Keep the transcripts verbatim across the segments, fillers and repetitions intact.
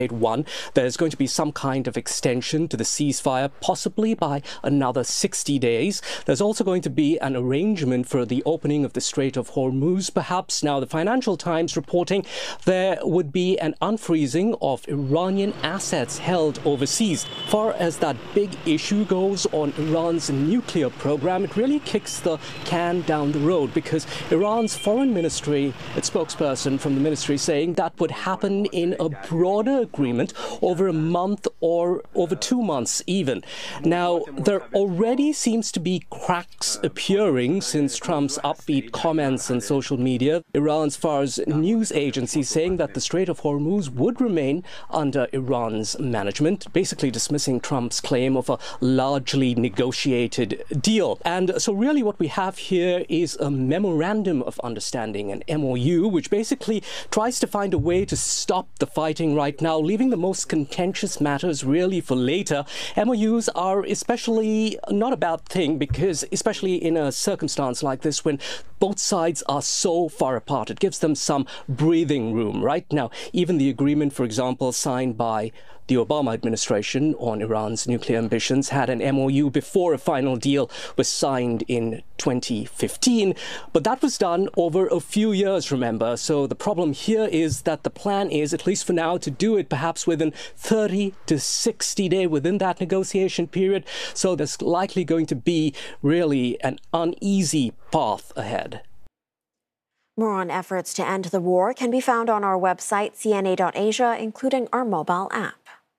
One, there's going to be some kind of extension to the ceasefire, possibly by another sixty days. There's also going to be an arrangement for the opening of the Strait of Hormuz, perhaps. Now, the Financial Times reporting there would be an unfreezing of Iranian assets held overseas. As far as that big issue goes on Iran's nuclear program, it really kicks the can down the road, because Iran's foreign ministry, its spokesperson from the ministry, saying that would happen in a broader agreement over a month or over two months even. Now, there already seems to be cracks appearing since Trump's upbeat comments on social media. Iran's Fars news agency saying that the Strait of Hormuz would remain under Iran's management, basically dismissing Trump's claim of a largely negotiated deal. And so really what we have here is a memorandum of understanding, an M O U, which basically tries to find a way to stop the fighting right now, leaving the most contentious matters really for later. M O Us are especially not a bad thing, because especially in a circumstance like this, when both sides are so far apart, it gives them some breathing room. Right now, even the agreement, for example, signed by the Obama administration on Iran's nuclear ambitions had an M O U before a final deal was signed in twenty fifteen. But that was done over a few years, remember. So the problem here is that the plan is, at least for now, to do it perhaps within thirty to sixty days within that negotiation period. So there's likely going to be really an uneasy path ahead. More on efforts to end the war can be found on our website, C N A dot Asia, including our mobile app.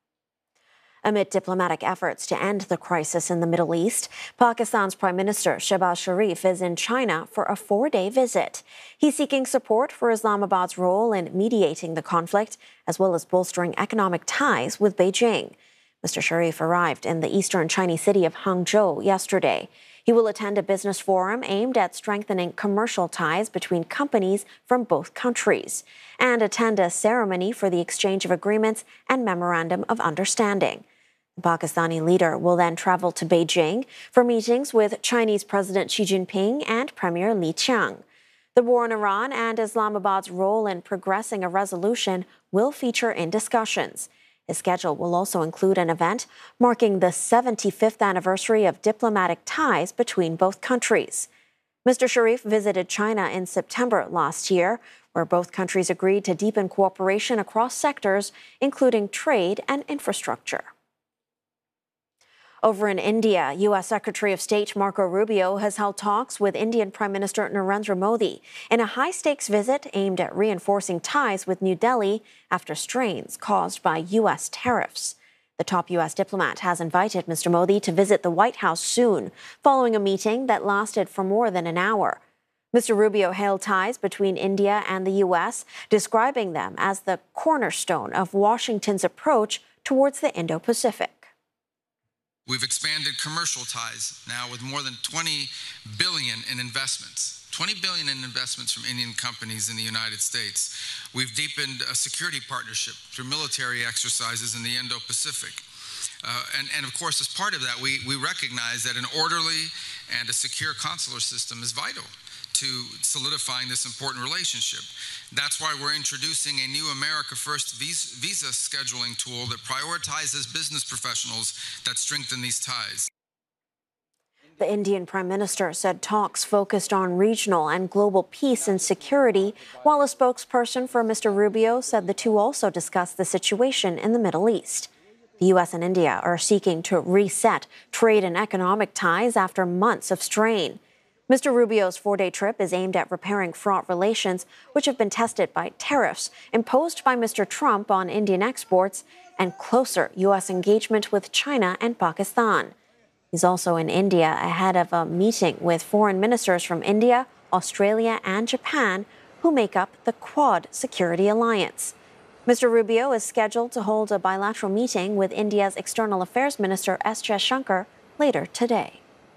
Amid diplomatic efforts to end the crisis in the Middle East, Pakistan's Prime Minister Shehbaz Sharif is in China for a four-day visit. He's seeking support for Islamabad's role in mediating the conflict, as well as bolstering economic ties with Beijing. Mister Sharif arrived in the eastern Chinese city of Hangzhou yesterday. He will attend a business forum aimed at strengthening commercial ties between companies from both countries, and attend a ceremony for the exchange of agreements and memorandum of understanding. The Pakistani leader will then travel to Beijing for meetings with Chinese President Xi Jinping and Premier Li Qiang. The war in Iran and Islamabad's role in progressing a resolution will feature in discussions. His schedule will also include an event marking the seventy-fifth anniversary of diplomatic ties between both countries. Mister Sharif visited China in September last year, where both countries agreed to deepen cooperation across sectors, including trade and infrastructure. Over in India, U S Secretary of State Marco Rubio has held talks with Indian Prime Minister Narendra Modi in a high-stakes visit aimed at reinforcing ties with New Delhi after strains caused by U S tariffs. The top U S diplomat has invited Mister Modi to visit the White House soon, following a meeting that lasted for more than an hour. Mister Rubio hailed ties between India and the U S, describing them as the cornerstone of Washington's approach towards the Indo-Pacific. We've expanded commercial ties now with more than twenty billion dollars in investments. twenty billion dollars in investments from Indian companies in the United States. We've deepened a security partnership through military exercises in the Indo-Pacific. Uh, and, and of course, as part of that, we, we recognize that an orderly and a secure consular system is vital to solidifying this important relationship. That's why we're introducing a new America First visa, visa scheduling tool that prioritizes business professionals that strengthen these ties. The Indian Prime Minister said talks focused on regional and global peace and security, while a spokesperson for Mister Rubio said the two also discussed the situation in the Middle East. The U S and India are seeking to reset trade and economic ties after months of strain. Mister Rubio's four-day trip is aimed at repairing fraught relations, which have been tested by tariffs imposed by Mister Trump on Indian exports and closer U S engagement with China and Pakistan. He's also in India ahead of a meeting with foreign ministers from India, Australia, and Japan, who make up the Quad Security Alliance. Mister Rubio is scheduled to hold a bilateral meeting with India's External Affairs Minister S. Jaishankar later today.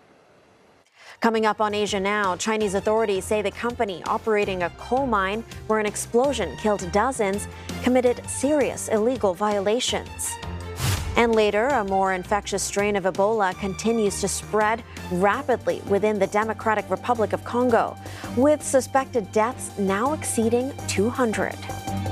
Coming up on Asia Now, Chinese authorities say the company operating a coal mine where an explosion killed dozens committed serious illegal violations. And later, a more infectious strain of Ebola continues to spread rapidly within the Democratic Republic of Congo, with suspected deaths now exceeding two hundred.